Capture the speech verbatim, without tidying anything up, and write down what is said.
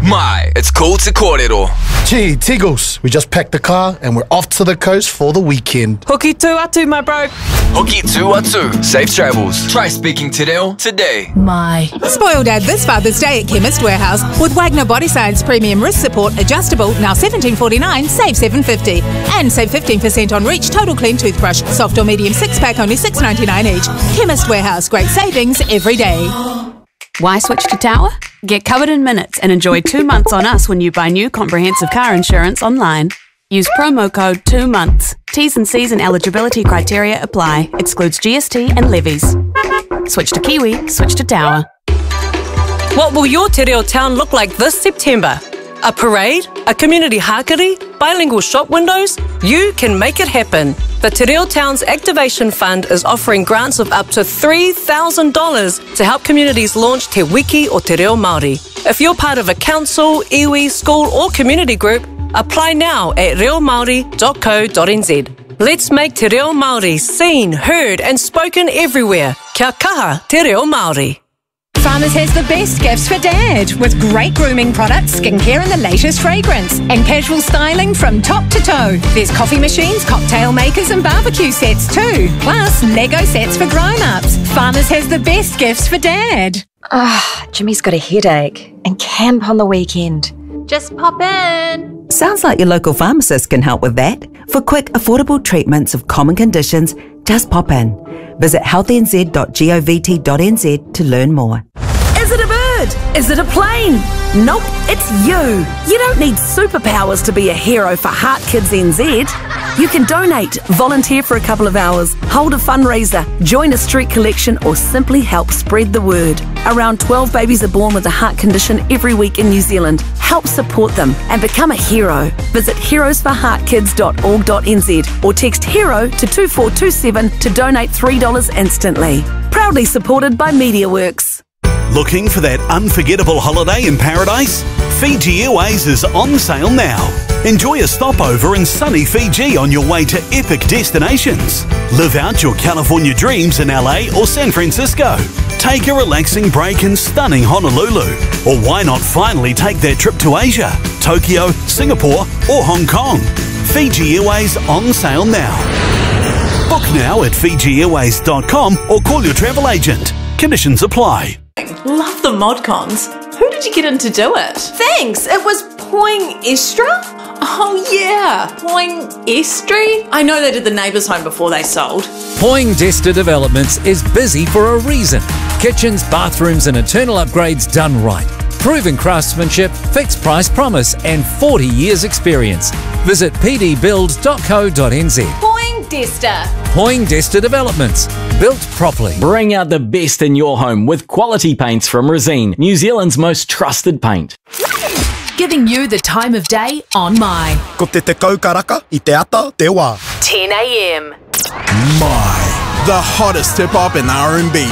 My, it's cool to kōrero. Gee, Tiggles, we just packed the car and we're off to the coast for the weekend. Hoki tū atu, my bro. Hoki tū atu. Safe travels. Try speaking te reo today. My. Spoil Dad this Father's Day at Chemist Warehouse with Wagner Body Science Premium Wrist Support Adjustable, now seventeen forty-nine, save seven fifty. And save fifteen percent on Reach Total Clean Toothbrush. Soft or medium six pack, only six ninety-nine each. Chemist Warehouse, great savings every day. Why switch to Tower? Get covered in minutes and enjoy two months on us when you buy new comprehensive car insurance online. Use promo code two months. T's and C's and eligibility criteria apply. Excludes G S T and levies. Switch to Kiwi, switch to Tower. What will your te reo town look like this September? A parade? A community hakari? Bilingual shop windows? You can make it happen. The Te Reo Towns Activation Fund is offering grants of up to three thousand dollars to help communities launch Te Wiki or Te Reo Māori. If you're part of a council, iwi, school or community group, apply now at reo maori dot co dot n z. Let's make Te Reo Māori seen, heard and spoken everywhere. Kia kaha Te Reo Māori. Farmers has the best gifts for Dad with great grooming products, skincare and the latest fragrance and casual styling from top to toe. There's coffee machines, cocktail makers and barbecue sets too. Plus Lego sets for grown-ups. Farmers has the best gifts for Dad. Ah, oh, Jimmy's got a headache and camp on the weekend. Just pop in. Sounds like your local pharmacist can help with that. For quick, affordable treatments of common conditions, just pop in. Visit health n z dot govt dot n z to learn more. Is it a bird? Is it a plane? Nope, it's you. You don't need superpowers to be a hero for Heart Kids N Z. You can donate, volunteer for a couple of hours, hold a fundraiser, join a street collection or simply help spread the word. Around twelve babies are born with a heart condition every week in New Zealand. Help support them and become a hero. Visit heroes for heart kids dot org dot n z or text HERO to two four two seven to donate three dollars instantly. Proudly supported by MediaWorks. Looking for that unforgettable holiday in paradise? Fiji Airways is on sale now. Enjoy a stopover in sunny Fiji on your way to epic destinations. Live out your California dreams in L A or San Francisco. Take a relaxing break in stunning Honolulu. Or why not finally take that trip to Asia, Tokyo, Singapore or Hong Kong? Fiji Airways on sale now. Book now at fiji airways dot com or call your travel agent. Conditions apply. Love the modcons. Who did you get in to do it? Thanks, it was Poing-Estra? Oh yeah, Poing-Estri? I know they did the neighbours' home before they sold. Poindexter Developments is busy for a reason. Kitchens, bathrooms and internal upgrades done right. Proven craftsmanship, fixed price promise and forty years experience. Visit p d build dot co dot n z. Poindexter. Poindexter Developments. Built properly. Bring out the best in your home with quality paints from Resene, New Zealand's most trusted paint. Giving you the time of day on My. Ko te te kaukaraka I te ata te wā. ten a m. My. The hottest hip hop and R and B.